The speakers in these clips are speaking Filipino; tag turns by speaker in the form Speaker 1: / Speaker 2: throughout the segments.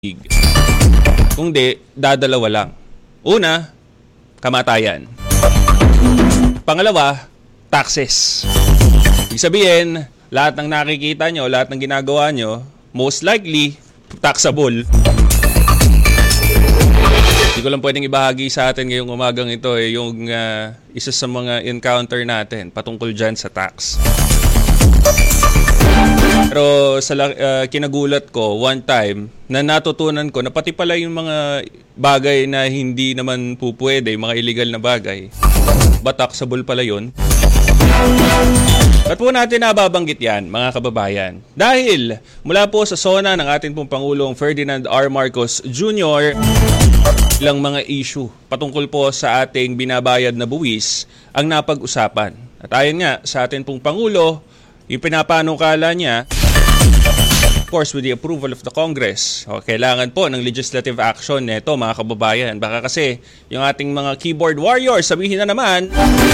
Speaker 1: Kung di, dadalawa lang. Una, kamatayan. Pangalawa, taxes. Ibig sabihin, lahat ng nakikita nyo, lahat ng ginagawa nyo, most likely, taxable. Hindi ko lang pwedeng ibahagi sa atin ngayong umagang ito yung isa sa mga encounter natin patungkol dyan sa tax. Pero sa kinagulat ko, one time, na natutunan ko na pati pala yung mga bagay na hindi naman po pwede, mga illegal na bagay, taxable pala yun. Ba't po natin nababanggit yan, mga kababayan? Dahil mula po sa SONA ng ating pong Pangulong Ferdinand R. Marcos Jr., ilang mga issue patungkol po sa ating binabayad na buwis ang napag-usapan. At ayon nga sa ating pong Pangulo, yung pinapanukala niya, of course with the approval of the Congress, kailangan po ng legislative action nito, mga kababayan. Baka kasi yung ating mga keyboard warriors sabihin na naman,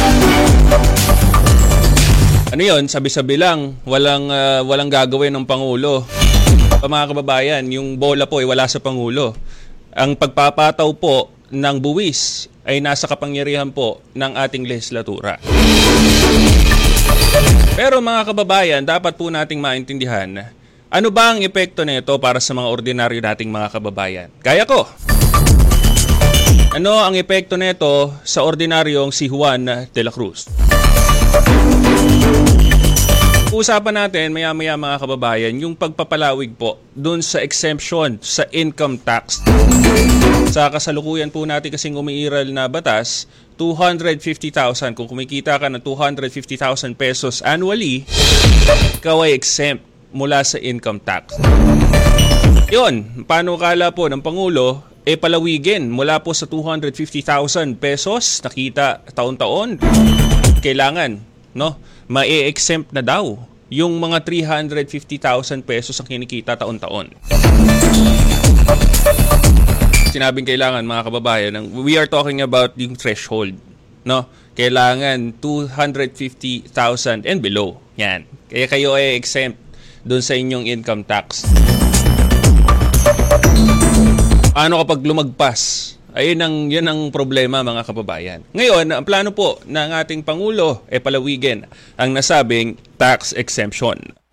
Speaker 1: ano yun, sabi-sabi lang, walang gagawin ng Pangulo. Mga kababayan, yung bola po ay wala sa Pangulo. Ang pagpapataw po ng buwis ay nasa kapangyarihan po ng ating legislatura. Pero mga kababayan, dapat po nating maintindihan, ano ba ang epekto nito para sa mga ordinaryo nating mga kababayan? Gaya ko. Ano ang epekto nito sa ordinaryong si Juan de la Cruz? Usapan natin maya-maya mga kababayan yung pagpapalawig po dun sa exemption sa income tax. Sa kasalukuyan po natin kasing umiiral na batas, 250,000. Kung kumikita ka ng 250,000 pesos annually, ikaw ay exempt mula sa income tax. Yun, panukala po ng Pangulo, palawigin mula po sa 250,000 pesos nakita taon-taon. Kailangan, ma-exempt na daw yung mga 350,000 pesos ang kinikita taon-taon. Sinabing kailangan, mga kababayan, we are talking about yung threshold, Kailangan 250,000 and below. Yan. Kaya kayo ay exempt doon sa inyong income tax. Paano kapag lumagpas? Yan ang problema, mga kababayan. Ngayon, ang plano po ng ating Pangulo palawigin ang nasabing tax exemption.